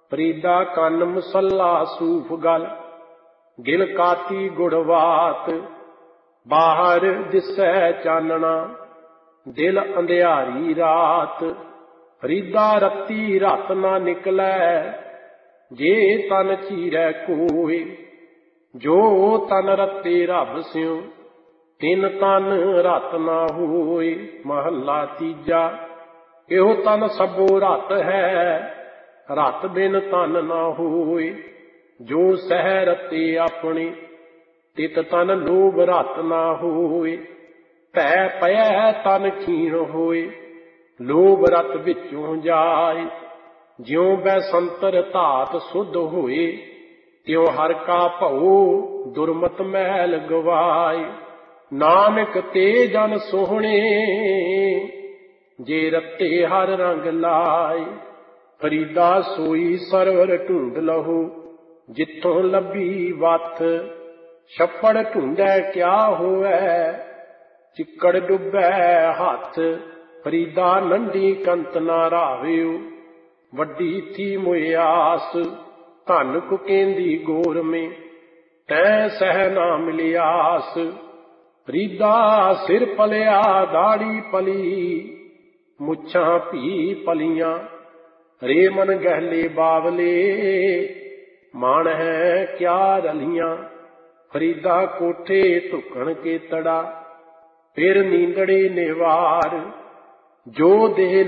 ਫਰੀਦਾ ਕੰਨ ਮਸੱਲਾ ਸੂਫ ਗਲ, ਗਿਲ ਕਾਤੀ ਗੁੜਵਾਤ। ਬਾਹਰ ਦਿਸੈ ਚਾਨਣਾ, ਦਿਲ ਅੰਧਿਆਰੀ ਰਾਤ। ਫਰੀਦਾ ਰੱਤੀ ਰਤ ਨਾ ਨਿਕਲੈ, ਜੇ ਤਨ ਚੀਰੈ ਕੋਇ। ਜੋ ਤਨ ਰੱਤੇ ਰੱਬ ਸਿਉ, ਤਿਨ ਤਨ ਰਤ ਨਾ ਹੋਇ। ਮਹੱਲਾ ਤੀਜਾ। ਇਹੋ ਤਨ ਸਭੋ ਰਤ ਹੈ, ਰਤ ਬਿਨ ਤਨ ਨਾ ਹੋਇ। ਜੋ ਸਹਿ ਰਤੇ ਆਪਣੀ, ਤਿਤ ਤਨ ਲੋਭ ਰਤ ਨਾ ਹੋਇ। ਭੈ ਪਇਐ ਤਨ ਖੀਣ ਹੋਇ, ਲੋਭ ਰਤ ਵਿੱਚੋਂ ਜਾਇ। ਜਿਉ ਬੈਸੰਤਰ ਧਾਤ ਸੁਧ ਹੋਏ, ਤਿਉ ਹਰ ਕਾ ਭਉ ਦੁਰਮਤ ਮੈਲ ਗਵਾਏ। ਨਾਨਕ ਤੇ ਜਨ ਸੋਹਣੇ, ਜੇ ਰੱਤੇ ਹਰ ਰੰਗ ਲਾਏ। ਫਰੀਦਾ ਸੋਈ ਸਰਵਰ ਢੂੰਡ ਲਹੋ, ਜਿੱਥੋਂ ਲੱਭੀ ਵੱਥ। ਛੱਪੜ ਢੂੰਡੈ ਕਿਆ ਹੋਵੈ, ਚਿੱਕੜ ਡੁੱਬੈ ਹੱਥ। ਫਰੀਦਾ ਨੰਢੀ ਕੰਤ ਨਾ ਰਾਵਿਓ, ਵੱਡੀ ਥੀ ਮੁਇਆਸ। ਧਨ ਕੁਕੇਂਦੀ ਗੋਰ ਮੇ, ਤੈ ਸਹਿ ਨਾ ਮਿਲਿਆਸ। ਫਰੀਦਾ ਸਿਰ ਪਲਿਆ ਦਾੜੀ ਪਲੀ, ਮੁੱਛਾਂ ਭੀ ਪਲੀਆਂ। ਰੇ ਮਨ ਗਹਿਲੇ ਬਾਵਲੇ, ਮਾਣ ਹੈ ਕਿਆ ਰਲੀਆਂ। ਫਰੀਦਾ ਕੋਠੇ ਢੁਕਣ ਕੇ ਤੜਾ, ਫਿਰ ਨੀਂਦੜੇ ਨਿਵਾਰ। ਜੋ ਦੇਹ